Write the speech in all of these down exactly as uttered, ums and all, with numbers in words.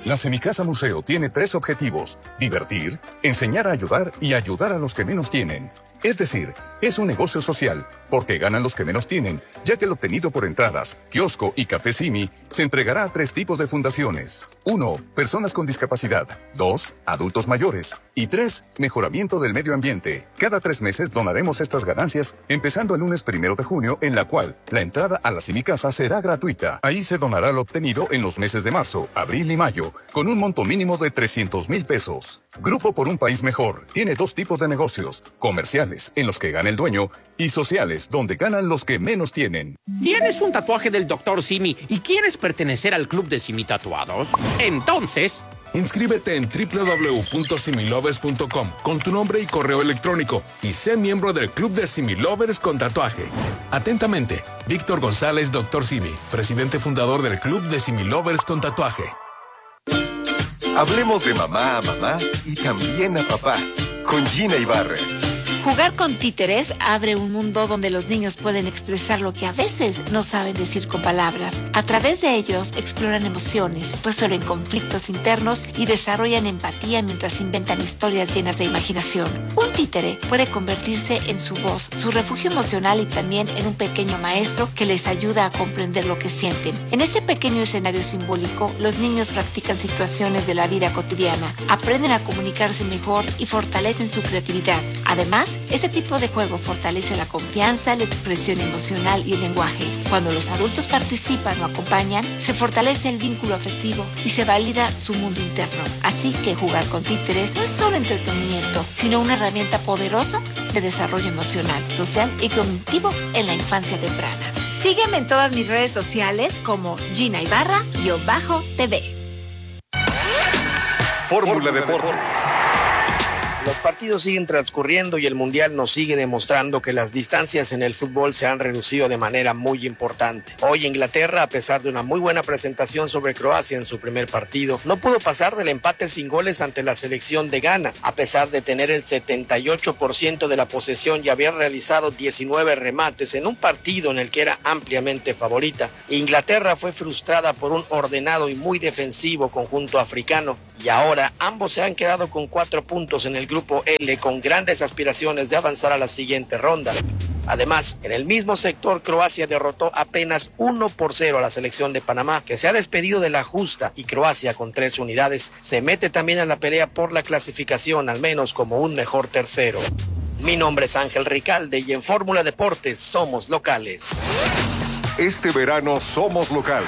La Semicasa Museo tiene tres objetivos: divertir, enseñar a ayudar y ayudar a los que menos tienen. Es decir, es un negocio social, porque ganan los que menos tienen, ya que el obtenido por entradas, kiosco y café Simi se entregará a tres tipos de fundaciones. Uno, personas con discapacidad. Dos, adultos mayores. Y tres, mejoramiento del medio ambiente. Cada tres meses donaremos estas ganancias, empezando el lunes primero de junio, en la cual la entrada a la Semicasa será gratuita. Ahí se donará lo obtenido en los meses de marzo, abril y mayo, con un monto mínimo de trescientos mil pesos. Grupo por un País Mejor tiene dos tipos de negocios: comerciales, en los que gana el dueño, y sociales, donde ganan los que menos tienen. ¿Tienes un tatuaje del doctor Simi y quieres pertenecer al club de Simi Tatuados? Entonces, inscríbete en doble u doble u doble u punto similovers punto com con tu nombre y correo electrónico y sé miembro del club de Similovers con tatuaje. Atentamente, Víctor González, doctor Simi, presidente fundador del club de Similovers con tatuaje. Hablemos de mamá a mamá y también a papá, con Gina Ibarra. Jugar con títeres abre un mundo donde los niños pueden expresar lo que a veces no saben decir con palabras. A través de ellos exploran emociones, resuelven conflictos internos y desarrollan empatía mientras inventan historias llenas de imaginación. Un títere puede convertirse en su voz, su refugio emocional y también en un pequeño maestro que les ayuda a comprender lo que sienten. En ese pequeño escenario simbólico, los niños practican situaciones de la vida cotidiana, aprenden a comunicarse mejor y fortalecen su creatividad. Además, este tipo de juego fortalece la confianza, la expresión emocional y el lenguaje. Cuando los adultos participan o acompañan, se fortalece el vínculo afectivo y se valida su mundo interno. Así que jugar con títeres no es solo entretenimiento, sino una herramienta poderosa de desarrollo emocional, social y cognitivo en la infancia temprana. Sígueme en todas mis redes sociales como Gina Ibarra-T V. Fórmula Deportes. Los partidos siguen transcurriendo y el Mundial nos sigue demostrando que las distancias en el fútbol se han reducido de manera muy importante. Hoy Inglaterra, a pesar de una muy buena presentación sobre Croacia en su primer partido, no pudo pasar del empate sin goles ante la selección de Ghana, a pesar de tener el setenta y ocho por ciento de la posesión y haber realizado diecinueve remates en un partido en el que era ampliamente favorita. Inglaterra fue frustrada por un ordenado y muy defensivo conjunto africano y ahora ambos se han quedado con cuatro puntos en el grupo Grupo L con grandes aspiraciones de avanzar a la siguiente ronda. Además, en el mismo sector, Croacia derrotó apenas uno por cero a la selección de Panamá, que se ha despedido de la justa, y Croacia, con tres unidades, se mete también en la pelea por la clasificación, al menos como un mejor tercero. Mi nombre es Ángel Ricalde y en Fórmula Deportes somos locales. Este verano somos locales.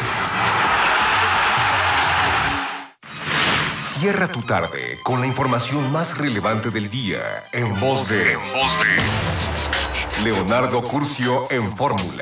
Cierra tu tarde con la información más relevante del día en voz de, en voz de Leonardo Curcio en Fórmula.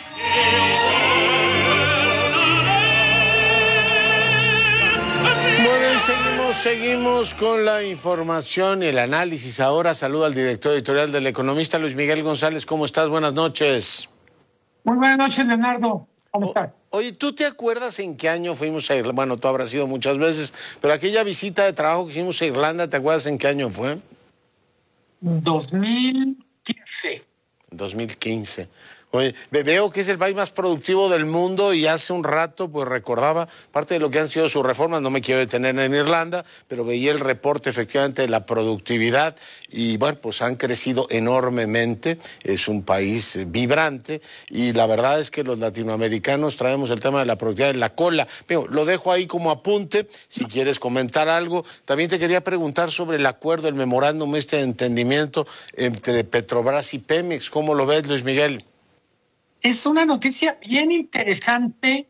Bueno, y seguimos, seguimos con la información y el análisis. Ahora saludo al director editorial del Economista, Luis Miguel González. ¿Cómo estás? Buenas noches. Muy buenas noches, Leonardo. ¿Cómo estás? Oye, ¿tú te acuerdas en qué año fuimos a Irlanda? Bueno, tú habrás ido muchas veces, pero aquella visita de trabajo que hicimos a Irlanda, ¿te acuerdas en qué año fue? dos mil quince. dos mil quince. Oye, veo que es el país más productivo del mundo y hace un rato pues recordaba parte de lo que han sido sus reformas. No me quiero detener en Irlanda, pero veía el reporte efectivamente de la productividad y bueno, pues han crecido enormemente. Es un país vibrante y la verdad es que los latinoamericanos traemos el tema de la productividad en la cola. Pero lo dejo ahí como apunte, si quieres comentar algo. También te quería preguntar sobre el acuerdo, el memorándum este de entendimiento entre Petrobras y Pemex. ¿Cómo lo ves, Luis Miguel? Es una noticia bien interesante.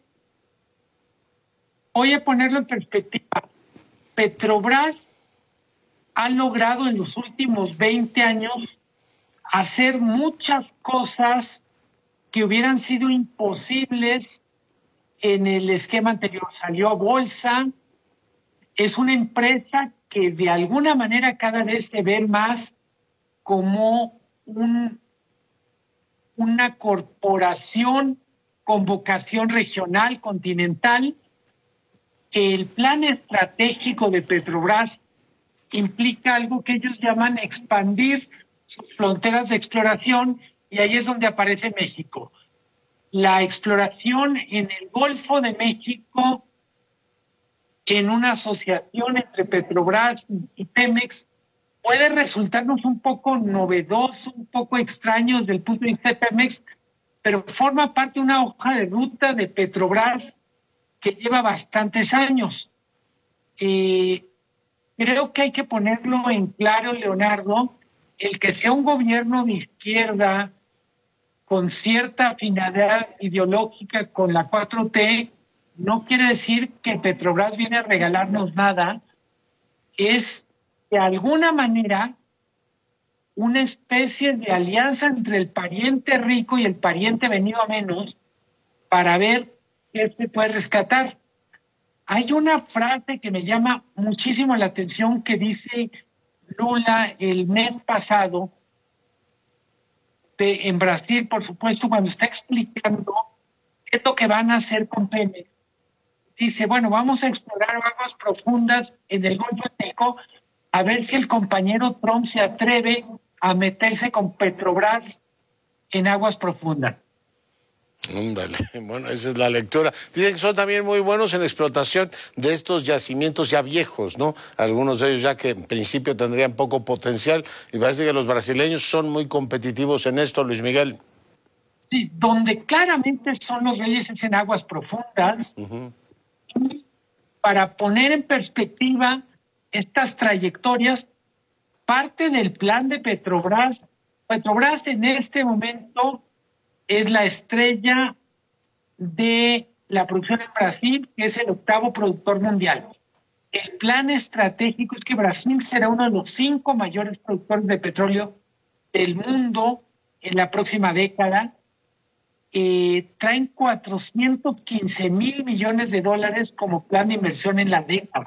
Voy a ponerlo en perspectiva. Petrobras ha logrado en los últimos veinte años hacer muchas cosas que hubieran sido imposibles en el esquema anterior. Salió a bolsa. Es una empresa que de alguna manera cada vez se ve más como un una corporación con vocación regional, continental. El plan estratégico de Petrobras implica algo que ellos llaman expandir sus fronteras de exploración, y ahí es donde aparece México. La exploración en el Golfo de México en una asociación entre Petrobras y Pemex puede resultarnos un poco novedoso, un poco extraño desde el punto de vista de Pemex, pero forma parte de una hoja de ruta de Petrobras que lleva bastantes años. Eh, creo que hay que ponerlo en claro, Leonardo, el que sea un gobierno de izquierda con cierta afinidad ideológica con la cuatro T, no quiere decir que Petrobras viene a regalarnos nada, es de alguna manera una especie de alianza entre el pariente rico y el pariente venido a menos para ver qué se puede rescatar. Hay una frase que me llama muchísimo la atención que dice Lula el mes pasado de, en Brasil, por supuesto, cuando está explicando qué es lo que van a hacer con Pemex. Dice, bueno, vamos a explorar aguas profundas en el Golfo de México a ver si el compañero Trump se atreve a meterse con Petrobras en aguas profundas. Ándale, bueno, esa es la lectura. Dicen que son también muy buenos en explotación de estos yacimientos ya viejos, ¿no? Algunos de ellos ya que en principio tendrían poco potencial, y parece que los brasileños son muy competitivos en esto, Luis Miguel. Sí, donde claramente son los reyes es en aguas profundas. Uh-huh. Y para poner en perspectiva estas trayectorias, parte del plan de Petrobras, Petrobras en este momento es la estrella de la producción en Brasil, que es el octavo productor mundial. El plan estratégico es que Brasil será uno de los cinco mayores productores de petróleo del mundo en la próxima década. Eh, traen cuatrocientos quince mil millones de dólares como plan de inversión en la década.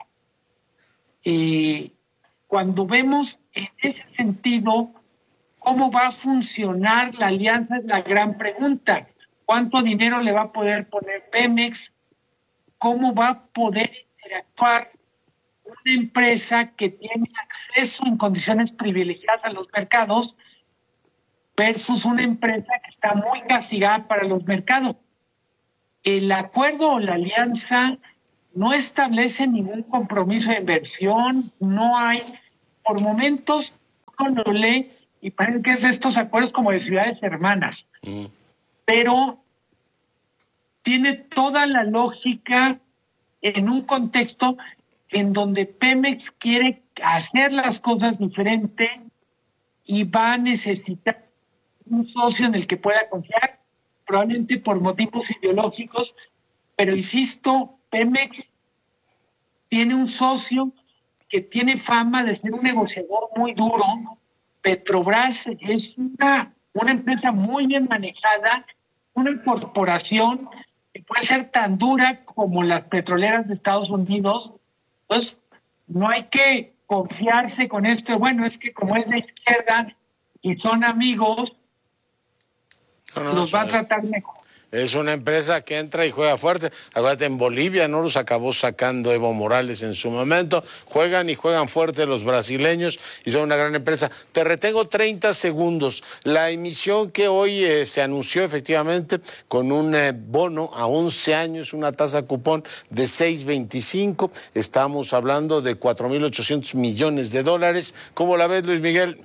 Eh, cuando vemos en ese sentido cómo va a funcionar la alianza es la gran pregunta. ¿Cuánto dinero le va a poder poner Pemex? ¿Cómo va a poder interactuar una empresa que tiene acceso en condiciones privilegiadas a los mercados versus una empresa que está muy castigada para los mercados? El acuerdo o la alianza no establece ningún compromiso de inversión, no hay, por momentos uno lo lee y parece que es de estos acuerdos como de ciudades hermanas, mm. pero tiene toda la lógica en un contexto en donde Pemex quiere hacer las cosas diferente y va a necesitar un socio en el que pueda confiar, probablemente por motivos ideológicos, pero insisto, Pemex tiene un socio que tiene fama de ser un negociador muy duro. Petrobras es una, una empresa muy bien manejada, una corporación que puede ser tan dura como las petroleras de Estados Unidos. Pues no hay que confiarse con esto. Bueno, es que como es de izquierda y son amigos, no, no, los va a tratar mejor. Es una empresa que entra y juega fuerte. Acuérdate, en Bolivia no los acabó sacando Evo Morales en su momento. Juegan y juegan fuerte los brasileños y son una gran empresa. Te retengo treinta segundos. La emisión que hoy eh, se anunció efectivamente con un eh, bono a once años, una tasa cupón de seis veinticinco. Estamos hablando de cuatro mil ochocientos millones de dólares. ¿Cómo la ves, Luis Miguel?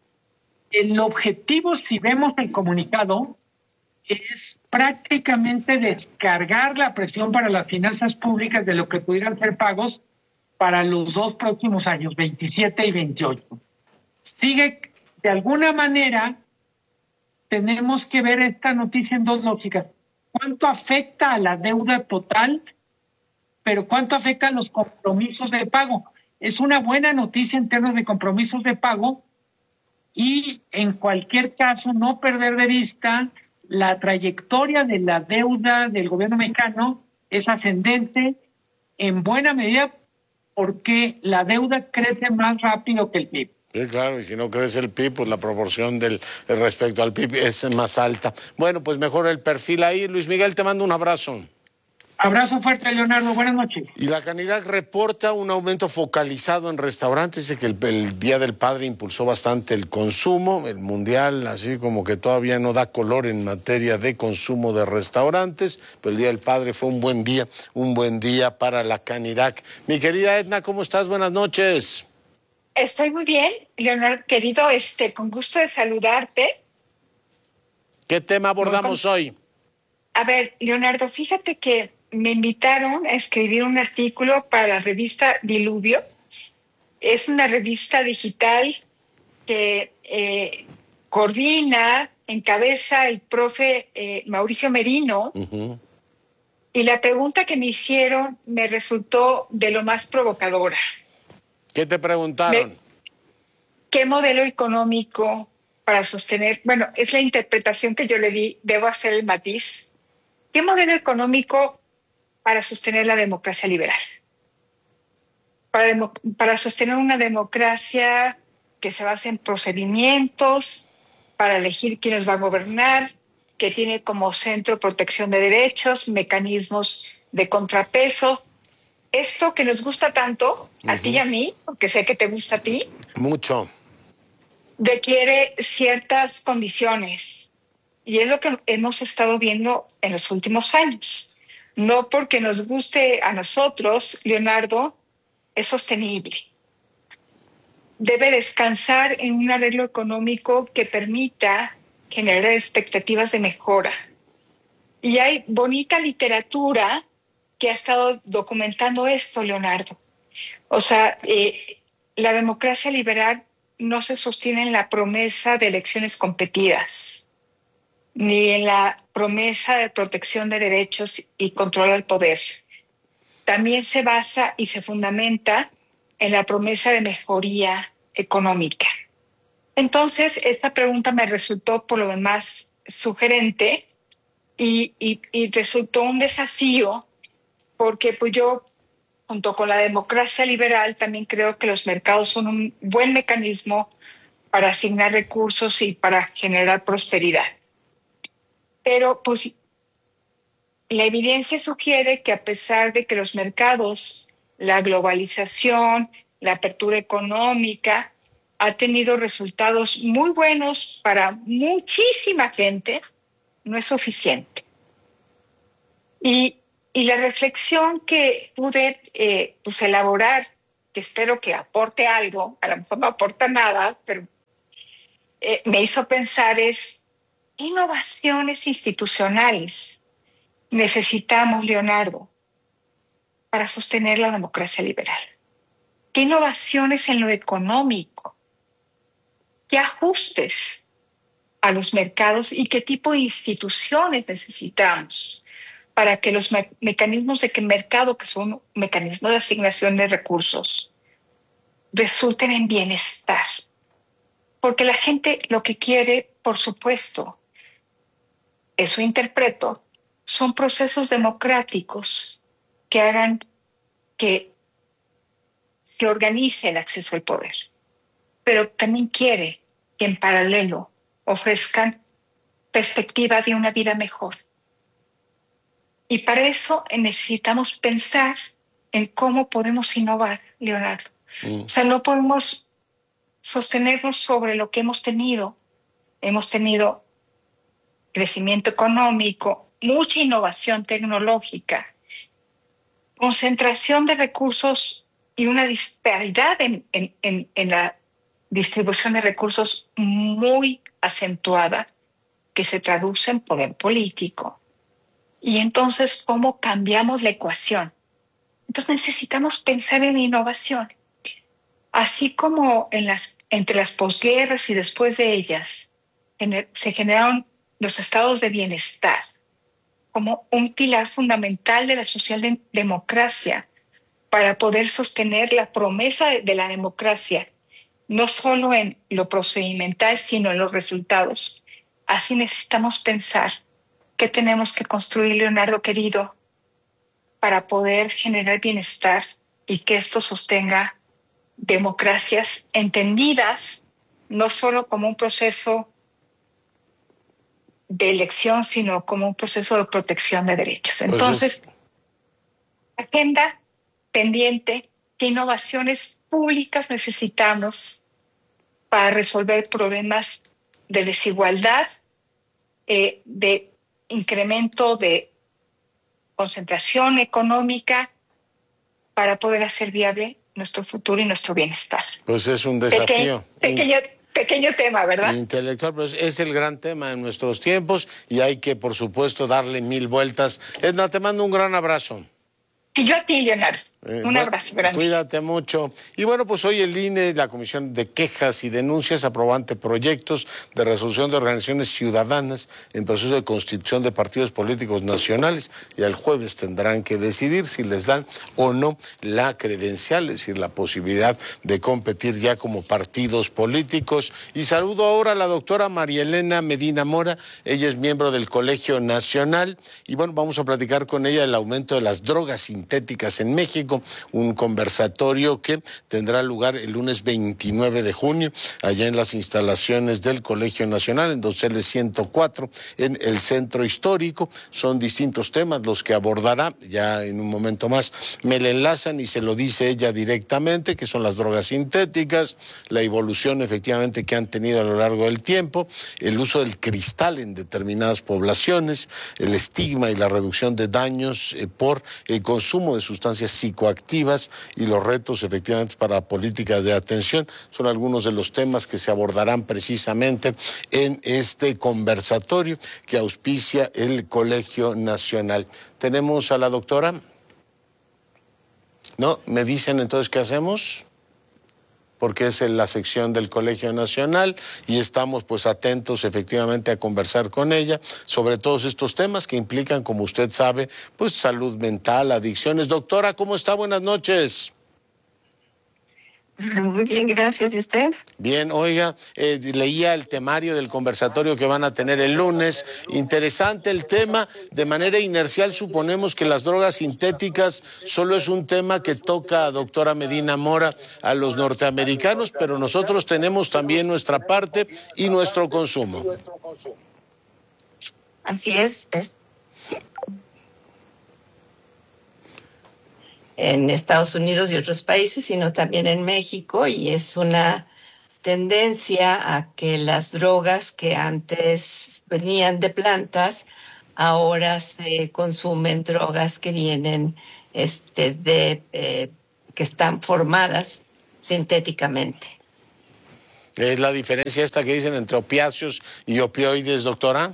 El objetivo, si vemos el comunicado, es prácticamente descargar la presión para las finanzas públicas de lo que pudieran ser pagos para los dos próximos años, veintisiete y veintiocho. Sigue, de alguna manera, tenemos que ver esta noticia en dos lógicas. ¿Cuánto afecta a la deuda total? Pero ¿cuánto afecta a los compromisos de pago? Es una buena noticia en términos de compromisos de pago y, en cualquier caso, no perder de vista la trayectoria de la deuda del gobierno mexicano es ascendente en buena medida porque la deuda crece más rápido que el P I B. Sí, claro, y si no crece el P I B, pues la proporción del respecto al P I B es más alta. Bueno, pues mejor el perfil ahí. Luis Miguel, te mando un abrazo. Abrazo fuerte, Leonardo. Buenas noches. Y la Canirac reporta un aumento focalizado en restaurantes. Dice que el, el Día del Padre impulsó bastante el consumo. El Mundial, así como que todavía no da color en materia de consumo de restaurantes. Pero el Día del Padre fue un buen día, un buen día para la Canirac. Mi querida Edna, ¿cómo estás? Buenas noches. Estoy muy bien, Leonardo, querido, este, con gusto de saludarte. ¿Qué tema abordamos con... hoy? A ver, Leonardo, fíjate que me invitaron a escribir un artículo para la revista Diluvio. Es una revista digital que eh, coordina, encabeza el profe eh, Mauricio Merino. Uh-huh. Y la pregunta que me hicieron me resultó de lo más provocadora. ¿Qué te preguntaron? Me, ¿Qué modelo económico para sostener? Bueno, es la interpretación que yo le di, debo hacer el matiz. ¿Qué modelo económico para sostener la democracia liberal? Para, demo, para sostener una democracia que se basa en procedimientos, para elegir quiénes va a gobernar, que tiene como centro protección de derechos, mecanismos de contrapeso. Esto que nos gusta tanto, a uh-huh. ti y a mí, porque sé que te gusta a ti. Mucho. Requiere ciertas condiciones. Y es lo que hemos estado viendo en los últimos años. No porque nos guste a nosotros, Leonardo, es sostenible. Debe descansar en un arreglo económico que permita generar expectativas de mejora. Y hay bonita literatura que ha estado documentando esto, Leonardo. O sea, eh, la democracia liberal no se sostiene en la promesa de elecciones competidas, ni en la promesa de protección de derechos y control al poder. También se basa y se fundamenta en la promesa de mejoría económica. Entonces, esta pregunta me resultó por lo demás sugerente y, y, y resultó un desafío porque pues yo, junto con la democracia liberal, también creo que los mercados son un buen mecanismo para asignar recursos y para generar prosperidad. Pero pues la evidencia sugiere que a pesar de que los mercados, la globalización, la apertura económica ha tenido resultados muy buenos para muchísima gente, no es suficiente. Y, y la reflexión que pude eh, pues elaborar, que espero que aporte algo, a lo mejor no aporta nada, pero eh, me hizo pensar es, ¿qué innovaciones institucionales necesitamos, Leonardo, para sostener la democracia liberal? ¿Qué innovaciones en lo económico? ¿Qué ajustes a los mercados y qué tipo de instituciones necesitamos para que los me- mecanismos de que mercado, que son mecanismos de asignación de recursos, resulten en bienestar? Porque la gente lo que quiere, por supuesto, eso interpreto, son procesos democráticos que hagan que se organice el acceso al poder. Pero también quiere que en paralelo ofrezcan perspectiva de una vida mejor. Y para eso necesitamos pensar en cómo podemos innovar, Leonardo. Mm. O sea, no podemos sostenernos sobre lo que hemos tenido. Hemos tenido crecimiento económico, mucha innovación tecnológica, concentración de recursos y una disparidad en, en, en, en la distribución de recursos muy acentuada que se traduce en poder político. Y entonces, ¿cómo cambiamos la ecuación? Entonces necesitamos pensar en innovación. Así como en las, entre las posguerras y después de ellas se generaron los estados de bienestar como un pilar fundamental de la socialdemocracia para poder sostener la promesa de la democracia, no solo en lo procedimental, sino en los resultados. Así necesitamos pensar qué tenemos que construir, Leonardo querido, para poder generar bienestar y que esto sostenga democracias entendidas no solo como un proceso de elección, sino como un proceso de protección de derechos. Entonces, pues es, agenda pendiente, qué innovaciones públicas necesitamos para resolver problemas de desigualdad, eh, de incremento de concentración económica, para poder hacer viable nuestro futuro y nuestro bienestar. Pues es un desafío. Peque, pequeño, pequeño tema, ¿verdad? Intelectual, pero es el gran tema en nuestros tiempos y hay que, por supuesto, darle mil vueltas. Edna, te mando un gran abrazo. Y yo a ti, Leonardo. Eh, un bueno, abrazo grande. Cuídate mucho. Y bueno, pues hoy el I N E, la Comisión de Quejas y Denuncias, aprobó anteproyectos de resolución de organizaciones ciudadanas en proceso de constitución de partidos políticos nacionales y el jueves tendrán que decidir si les dan o no la credencial, es decir, la posibilidad de competir ya como partidos políticos. Y saludo ahora a la doctora María Elena Medina Mora, ella es miembro del Colegio Nacional y bueno, vamos a platicar con ella el aumento de las drogas sintéticas en México, un conversatorio que tendrá lugar el lunes veintinueve de junio, allá en las instalaciones del Colegio Nacional, en Donceles ciento cuatro, en el Centro Histórico. Son distintos temas los que abordará, ya en un momento más me le enlazan y se lo dice ella directamente, que son las drogas sintéticas, la evolución efectivamente que han tenido a lo largo del tiempo, el uso del cristal en determinadas poblaciones, el estigma y la reducción de daños eh, por el consumo de sustancias psicoactivas y los retos efectivamente para políticas de atención. Son algunos de los temas que se abordarán precisamente en este conversatorio que auspicia el Colegio Nacional. ¿Tenemos a la doctora? No, me dicen entonces ¿qué hacemos? Porque es en la sección del Colegio Nacional y estamos pues atentos efectivamente a conversar con ella sobre todos estos temas que implican, como usted sabe, pues salud mental, adicciones. Doctora, ¿cómo está? Buenas noches. Muy bien, gracias. ¿Y usted? Bien, oiga, eh, leía el temario del conversatorio que van a tener el lunes. Interesante el tema. De manera inercial suponemos que las drogas sintéticas solo es un tema que toca, doctora Medina Mora, a los norteamericanos, pero nosotros tenemos también nuestra parte y nuestro consumo. Así es. es. En Estados Unidos y otros países, sino también en México, y es una tendencia a que las drogas que antes venían de plantas, ahora se consumen drogas que vienen este, de eh, que están formadas sintéticamente. ¿Es la diferencia esta que dicen entre opiáceos y opioides, doctora?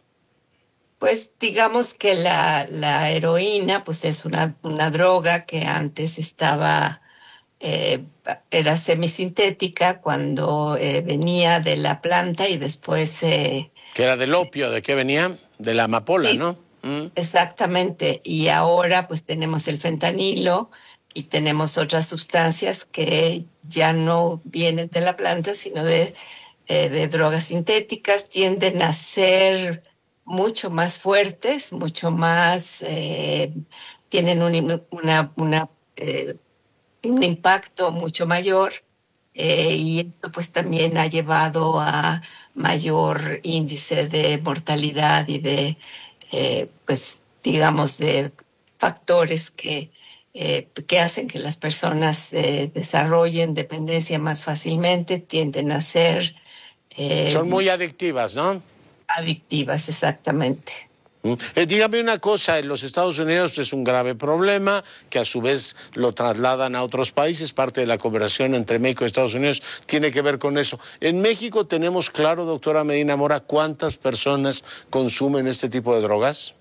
Pues digamos que la, la heroína pues es una, una droga que antes estaba, eh, era semisintética cuando eh, venía de la planta y después... Eh, que era del opio, ¿de qué venía? De la amapola, sí, ¿no? Mm. Exactamente, y ahora pues tenemos el fentanilo y tenemos otras sustancias que ya no vienen de la planta, sino de, eh, de drogas sintéticas, tienden a ser mucho más fuertes, mucho más, eh, tienen un, una, una, eh, un impacto mucho mayor eh, y esto pues también ha llevado a mayor índice de mortalidad y de, eh, pues digamos, de factores que, eh, que hacen que las personas eh, desarrollen dependencia más fácilmente, tienden a ser... Eh, Son muy adictivas, ¿no? Adictivas, exactamente. Eh, dígame una cosa, en los Estados Unidos es un grave problema que a su vez lo trasladan a otros países, parte de la cooperación entre México y Estados Unidos tiene que ver con eso. En México tenemos claro, doctora Medina Mora, ¿cuántas personas consumen este tipo de drogas?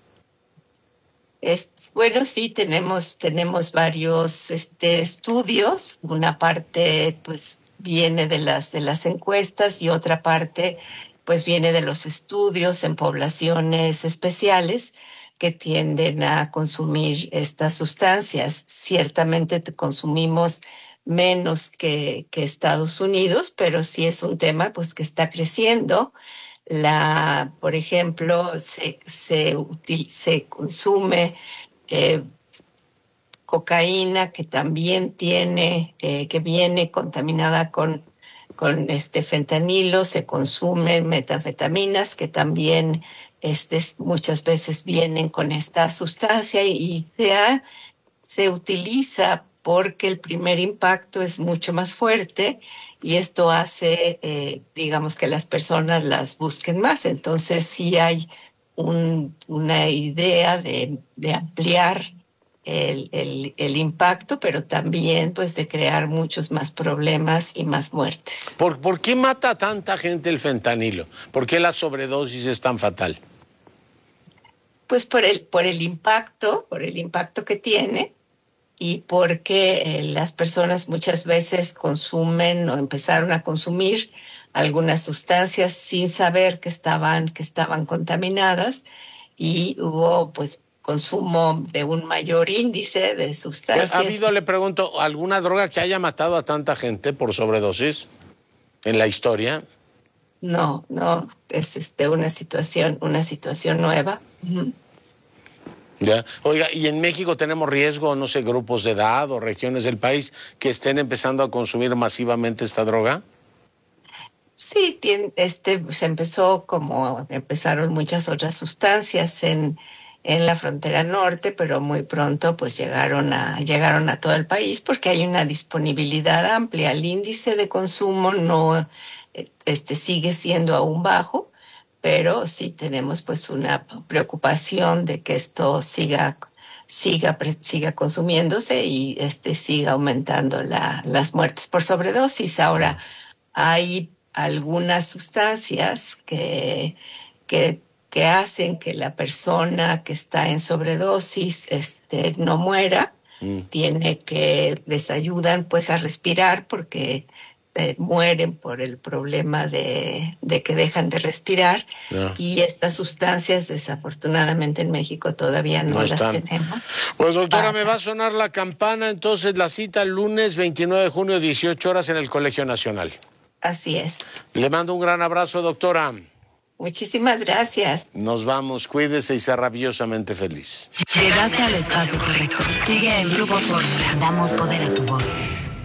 Es, bueno, sí, tenemos, tenemos varios este, estudios, una parte pues viene de las, de las encuestas y otra parte pues viene de los estudios en poblaciones especiales que tienden a consumir estas sustancias. Ciertamente consumimos menos que, que Estados Unidos, pero sí es un tema pues que está creciendo. La, por ejemplo, se, se, util, se consume eh, cocaína que también tiene, eh, que viene contaminada con con este fentanilo, se consumen metanfetaminas que también este, muchas veces vienen con esta sustancia y se ha, se utiliza porque el primer impacto es mucho más fuerte y esto hace, eh, digamos, que las personas las busquen más. Entonces sí hay un, una idea de, de ampliar el, el, el impacto, pero también pues de crear muchos más problemas y más muertes. ¿Por, ¿Por qué mata a tanta gente el fentanilo? ¿Por qué la sobredosis es tan fatal? Pues por el, por el impacto, por el impacto que tiene. Y porque eh, las personas muchas veces consumen o empezaron a consumir algunas sustancias sin saber que estaban, que estaban contaminadas y hubo pues consumo de un mayor índice de sustancias. ¿Ha habido, le pregunto, alguna droga que haya matado a tanta gente por sobredosis en la historia? No, no, es este, una situación, una situación nueva. Uh-huh. Ya. Oiga, ¿y en México tenemos riesgo, no sé, grupos de edad o regiones del país que estén empezando a consumir masivamente esta droga? Sí, tiene, este, se empezó como empezaron muchas otras sustancias en, en la frontera norte, pero muy pronto pues llegaron a, llegaron a todo el país porque hay una disponibilidad amplia. El índice de consumo no este, sigue siendo aún bajo, pero sí tenemos pues una preocupación de que esto siga, siga, siga consumiéndose y este siga aumentando la, las muertes por sobredosis. Ahora, hay algunas sustancias que, que, que hacen que la persona que está en sobredosis este, no muera. Mm. Tiene que, les ayudan pues a respirar porque Eh, mueren por el problema de, de que dejan de respirar. Yeah. Y estas sustancias desafortunadamente en México todavía no, no las tenemos. Pues doctora, ah. me va a sonar la campana, entonces la cita el lunes veintinueve de junio, dieciocho horas en el Colegio Nacional. Así es. Le mando un gran abrazo, doctora. Muchísimas gracias. Nos vamos, cuídese y sea rabiosamente feliz. Llegaste al espacio correcto. Sigue el Grupo Fórmula. Damos poder a tu voz.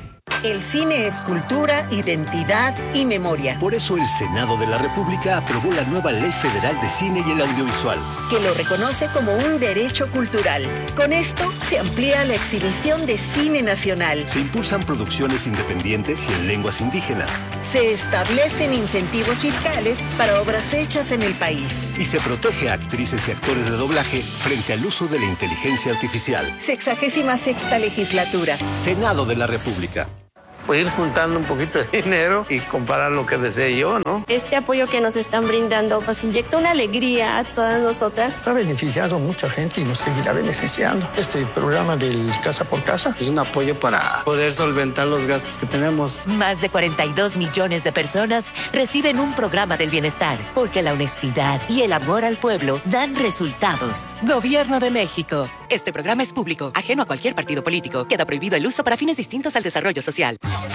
El cine es cultura, identidad y memoria. Por eso el Senado de la República aprobó la nueva Ley Federal de Cine y el Audiovisual, que lo reconoce como un derecho cultural. Con esto se amplía la exhibición de cine nacional. Se impulsan producciones independientes y en lenguas indígenas. Se establecen incentivos fiscales para obras hechas en el país. Y se protege a actrices y actores de doblaje frente al uso de la inteligencia artificial. Sexagésima sexta legislatura. Senado de la República. Pues ir juntando un poquito de dinero y comparar lo que desee yo, ¿no? Este apoyo que nos están brindando nos inyecta una alegría a todas nosotras. Ha beneficiado a mucha gente y nos seguirá beneficiando. Este programa del Casa por Casa es un apoyo para poder solventar los gastos que tenemos. Más de cuarenta y dos millones de personas reciben un programa del bienestar, porque la honestidad y el amor al pueblo dan resultados. Gobierno de México. Este programa es público, ajeno a cualquier partido político. Queda prohibido el uso para fines distintos al desarrollo social.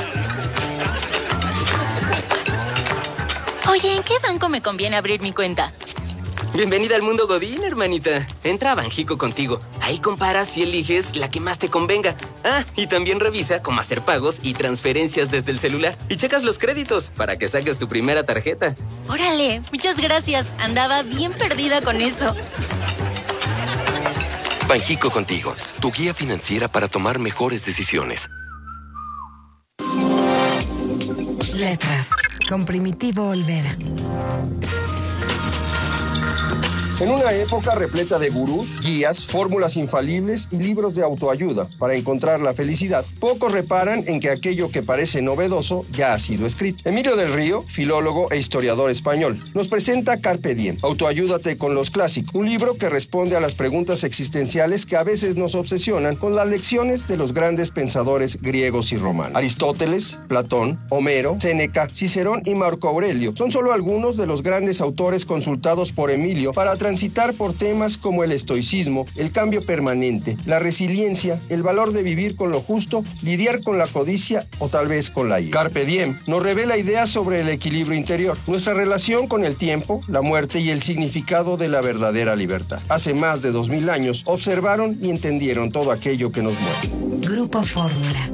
Oye, ¿en qué banco me conviene abrir mi cuenta? Bienvenida al mundo Godín, hermanita. Entra a Banjico Contigo. Ahí comparas y eliges la que más te convenga. Ah, y también revisa cómo hacer pagos y transferencias desde el celular. Y checas los créditos para que saques tu primera tarjeta. Órale, muchas gracias. Andaba bien perdida con eso. Banjico Contigo, tu guía financiera para tomar mejores decisiones. Letras, con Primitivo Olvera. En una época repleta de gurús, guías, fórmulas infalibles y libros de autoayuda para encontrar la felicidad, pocos reparan en que aquello que parece novedoso ya ha sido escrito. Emilio del Río, filólogo e historiador español, nos presenta Carpe Diem, Autoayúdate con los clásicos, un libro que responde a las preguntas existenciales que a veces nos obsesionan con las lecciones de los grandes pensadores griegos y romanos. Aristóteles, Platón, Homero, Séneca, Cicerón y Marco Aurelio son solo algunos de los grandes autores consultados por Emilio para transitar por temas como el estoicismo, el cambio permanente, la resiliencia, el valor de vivir con lo justo, lidiar con la codicia o tal vez con la ira. Carpe Diem nos revela ideas sobre el equilibrio interior, nuestra relación con el tiempo, la muerte y el significado de la verdadera libertad. Hace más de dos mil años observaron y entendieron todo aquello que nos mueve. Grupo Fórmula.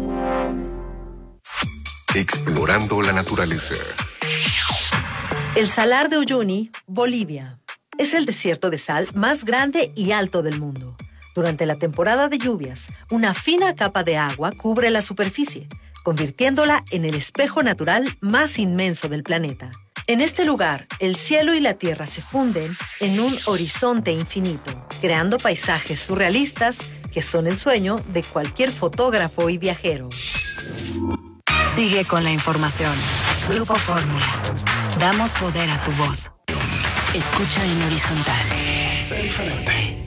Explorando la naturaleza. El Salar de Uyuni, Bolivia. Es el desierto de sal más grande y alto del mundo. Durante la temporada de lluvias, una fina capa de agua cubre la superficie, convirtiéndola en el espejo natural más inmenso del planeta. En este lugar, el cielo y la tierra se funden en un horizonte infinito, creando paisajes surrealistas que son el sueño de cualquier fotógrafo y viajero. Sigue con la información. Grupo Fórmula. Damos poder a tu voz. Escucha en horizontal. Sé diferente.